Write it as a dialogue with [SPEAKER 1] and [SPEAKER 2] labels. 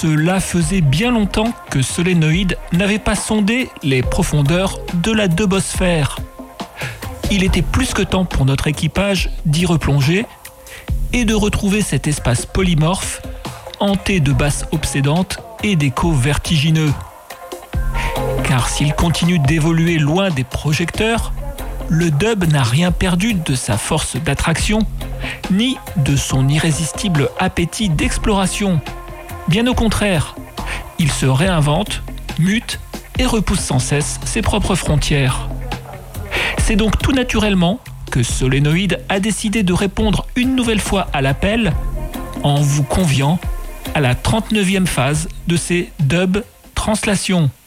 [SPEAKER 1] Cela faisait bien longtemps que Solénoïde n'avait pas sondé les profondeurs de la dubosphère. Il était plus que temps pour notre équipage d'y replonger et de retrouver cet espace polymorphe, hanté de basses obsédantes et d'échos vertigineux. Car s'il continue d'évoluer loin des projecteurs, le dub n'a rien perdu de sa force d'attraction, ni de son irrésistible appétit d'exploration. Bien au contraire, il se réinvente, mute et repousse sans cesse ses propres frontières. C'est donc tout naturellement que Solénoïde a décidé de répondre une nouvelle fois à l'appel en vous conviant à la 39e phase de ses dub translations.